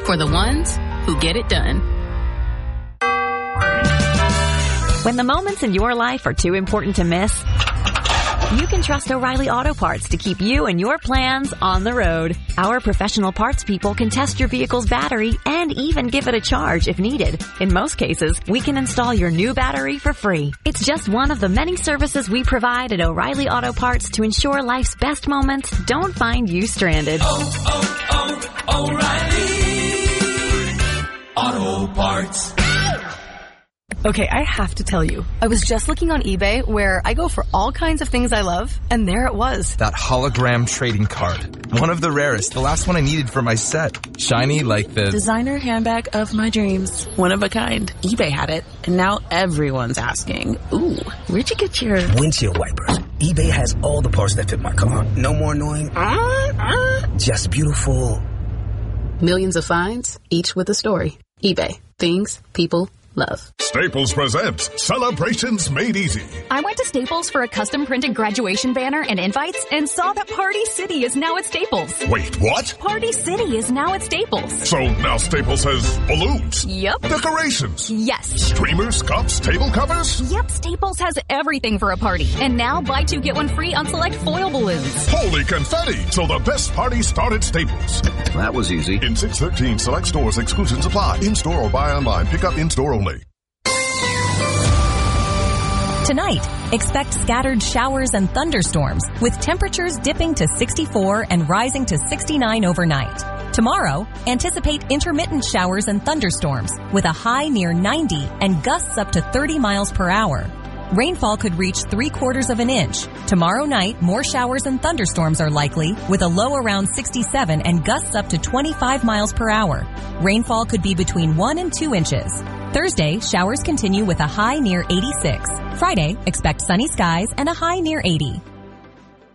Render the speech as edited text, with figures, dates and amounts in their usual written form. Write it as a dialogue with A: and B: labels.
A: for the ones who get it done.
B: When the moments in your life are too important to miss, you can trust O'Reilly Auto Parts to keep you and your plans on the road. Our professional parts people can test your vehicle's battery and even give it a charge if needed. In most cases, we can install your new battery for free. It's just one of the many services we provide at O'Reilly Auto Parts to ensure life's best moments don't find you stranded.
C: O'Reilly Auto Parts.
D: Okay, I have to tell you, I was just looking on eBay where I go for all kinds of things I love, and there it was.
E: That hologram trading card. One of the rarest, the last one I needed for my set. Shiny like the
F: designer handbag of my dreams. One of a kind. eBay had it, and now everyone's asking, ooh, where'd you get your
G: windshield wipers? eBay has all the parts that fit my car. No more annoying, just beautiful.
A: Millions of finds, each with a story. eBay. Things people love.
H: Staples presents Celebrations Made Easy.
I: I went to Staples for a custom printed graduation banner and invites and saw that Party City is now at Staples.
H: Wait, what?
I: Party City is now at Staples.
H: So now Staples has balloons?
I: Yep.
H: Decorations?
I: Yes.
H: Streamers, cups, table covers?
I: Yep, Staples has everything for a party. And now buy two, get one free on select foil balloons.
H: Holy confetti! So the best party started at Staples.
J: That was easy.
H: In 613 select stores, exclusions apply. In-store or buy online. Pick up in-store only.
K: Tonight, expect scattered showers and thunderstorms with temperatures dipping to 64 and rising to 69 overnight. Tomorrow, anticipate intermittent showers and thunderstorms with a high near 90 and gusts up to 30 miles per hour. Rainfall could reach 3/4 of an inch. Tomorrow night, more showers and thunderstorms are likely with a low around 67 and gusts up to 25 miles per hour. Rainfall could be between 1 and 2 inches. Thursday, showers continue with a high near 86. Friday, expect sunny skies and a high near 80.